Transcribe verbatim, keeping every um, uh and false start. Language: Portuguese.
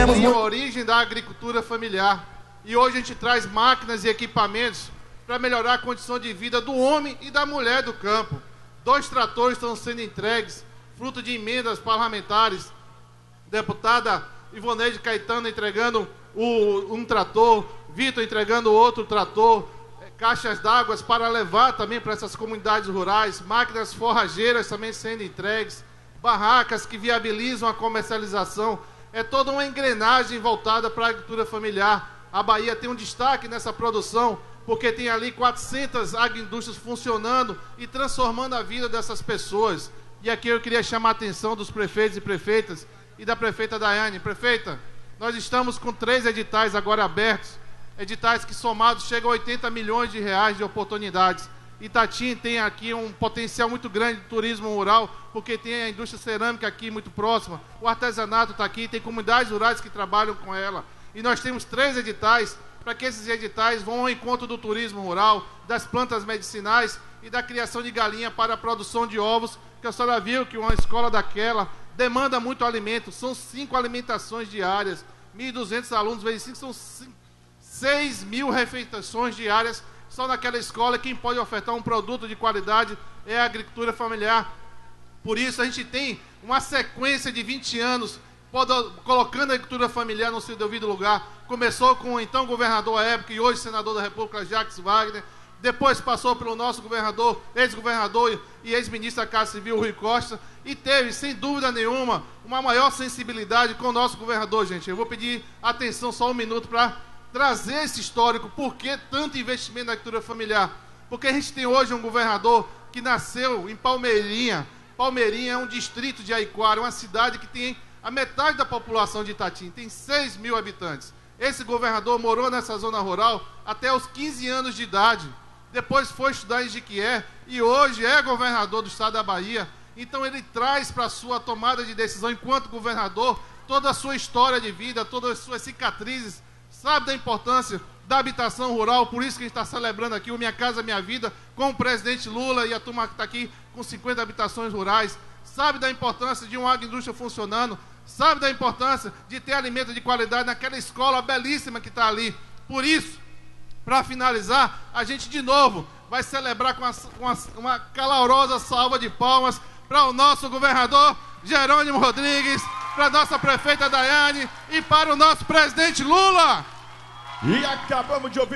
Queremos a muito... origem da agricultura familiar. E hoje a gente traz máquinas e equipamentos para melhorar a condição de vida do homem e da mulher do campo. Dois tratores estão sendo entregues, fruto de emendas parlamentares. Deputada Ivoneide Caetano entregando o, um trator, Vitor entregando outro trator, caixas d'água para levar também para essas comunidades rurais, máquinas forrageiras também sendo entregues, barracas que viabilizam a comercialização. É toda uma engrenagem voltada para a agricultura familiar. A Bahia tem um destaque nessa produção, porque tem ali quatrocentas agroindústrias funcionando e transformando a vida dessas pessoas. E aqui eu queria chamar a atenção dos prefeitos e prefeitas e da prefeita Daiane. Prefeita, nós estamos com três editais agora abertos, editais que somados chegam a oitenta milhões de reais de oportunidades. Itatim tem aqui um potencial muito grande de turismo rural, porque tem a indústria cerâmica aqui muito próxima, o artesanato está aqui, tem comunidades rurais que trabalham com ela. E nós temos três editais, para que esses editais vão ao encontro do turismo rural, das plantas medicinais e da criação de galinha para a produção de ovos, que a senhora viu que uma escola daquela demanda muito alimento, são cinco alimentações diárias, mil e duzentos alunos, vezes cinco, são seis mil refeições diárias, só naquela escola. Quem pode ofertar um produto de qualidade é a agricultura familiar. Por isso a gente tem uma sequência de vinte anos colocando a agricultura familiar no seu devido lugar. Começou com o então governador à época e hoje senador da República, Jacques Wagner. Depois passou pelo nosso governador, ex-governador e ex-ministro da Casa Civil, Rui Costa. E teve, sem dúvida nenhuma, uma maior sensibilidade com o nosso governador, gente. Eu vou pedir atenção só um minuto para trazer esse histórico. Por que tanto investimento na agricultura familiar? Porque a gente tem hoje um governador que nasceu em Palmeirinha. Palmeirinha é um distrito de Aiquara, uma cidade que tem a metade da população de Itatim, tem seis mil habitantes. Esse governador morou nessa zona rural até os quinze anos de idade. Depois foi estudar em Jequié e hoje é governador do estado da Bahia. Então ele traz para a sua tomada de decisão enquanto governador toda a sua história de vida, todas as suas cicatrizes, sabe da importância da habitação rural. Por isso que a gente está celebrando aqui o Minha Casa Minha Vida com o presidente Lula e a turma que está aqui com cinquenta habitações rurais. Sabe da importância de uma agroindústria funcionando, sabe da importância de ter alimento de qualidade naquela escola belíssima que está ali. Por isso, para finalizar, a gente de novo vai celebrar com uma, uma, uma calorosa salva de palmas para o nosso governador Jerônimo Rodrigues, para a nossa prefeita Daiane e para o nosso presidente Lula. E acabamos de ouvir